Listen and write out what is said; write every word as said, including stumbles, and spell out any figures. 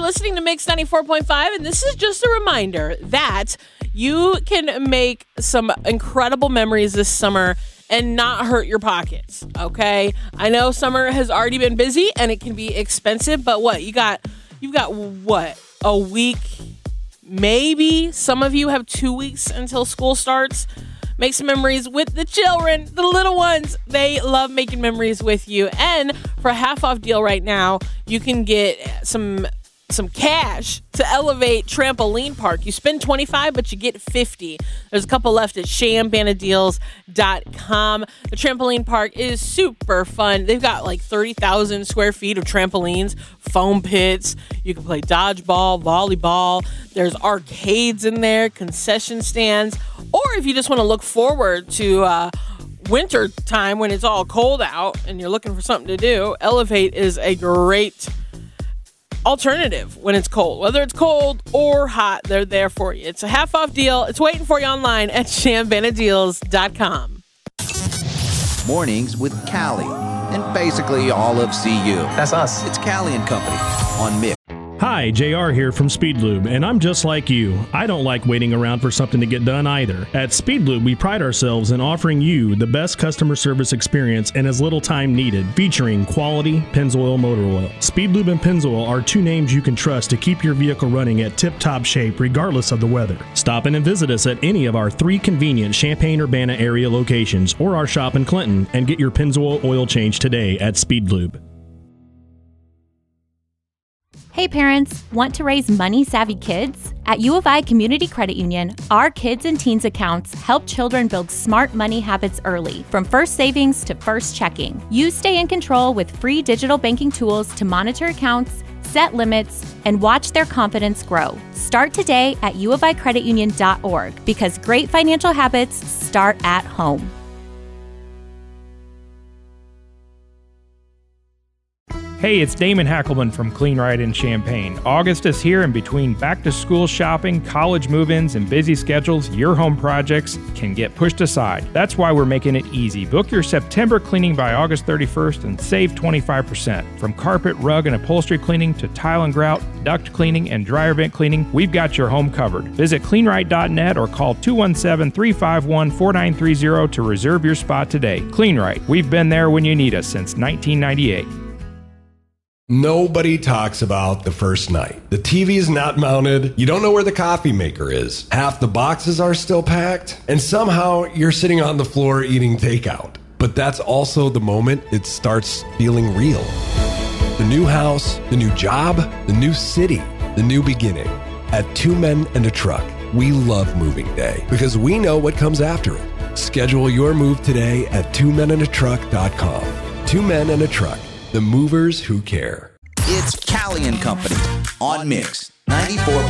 listening to Mix ninety-four point five, and this is just a reminder that you can make some incredible memories this summer and not hurt your pockets, okay? I know summer has already been busy and it can be expensive, but what? You got, you've got what? A week, maybe? Some of you have two weeks until school starts. Make some memories with the children, the little ones. They love making memories with you. And for a half off deal right now, you can get some some cash to Elevate Trampoline Park. You spend twenty-five dollars, but you get fifty dollars. There's a couple left at sham bana deals dot com. The trampoline park is super fun. They've got like thirty thousand square feet of trampolines, foam pits. You can play dodgeball, volleyball. There's arcades in there, concession stands. Or if you just want to look forward to uh, winter time when it's all cold out and you're looking for something to do, Elevate is a great alternative when it's cold. Whether it's cold or hot, they're there for you. It's a half off deal. It's waiting for you online at sham bana deals dot com. Mornings with Callie and basically all of C U. That's us. It's Callie and Company on Mix. Hi, J R here from Speedlube, and I'm just like you. I don't like waiting around for something to get done either. At Speedlube, we pride ourselves in offering you the best customer service experience in as little time needed, featuring quality Pennzoil motor oil. Speedlube and Pennzoil are two names you can trust to keep your vehicle running at tip-top shape regardless of the weather. Stop in and visit us at any of our three convenient Champaign-Urbana area locations or our shop in Clinton and get your Pennzoil oil change today at Speedlube. Hey parents, want to raise money-savvy kids? At U of I Community Credit Union, our kids and teens accounts help children build smart money habits early, from first savings to first checking. You stay in control with free digital banking tools to monitor accounts, set limits, and watch their confidence grow. Start today at u of i credit union dot org because great financial habits start at home. Hey, it's Damon Hackelman from Clean Right in Champaign. August is here, and between back-to-school shopping, college move-ins, and busy schedules, your home projects can get pushed aside. That's why we're making it easy. Book your September cleaning by August thirty-first and save twenty-five percent. From carpet, rug, and upholstery cleaning to tile and grout, duct cleaning, and dryer vent cleaning, we've got your home covered. Visit clean right dot net or call two one seven, three five one, four nine three zero to reserve your spot today. Clean Right. We've been there when you need us since nineteen ninety-eight. Nobody talks about the first night. The T V is not mounted. You don't know where the coffee maker is. Half the boxes are still packed. And somehow you're sitting on the floor eating takeout. But that's also the moment it starts feeling real. The new house, the new job, the new city, the new beginning. At Two Men and a Truck, we love moving day because we know what comes after it. Schedule your move today at two men and a truck dot com. Two Men and a Truck. The movers who care. It's Callie and Company on Mix ninety-four.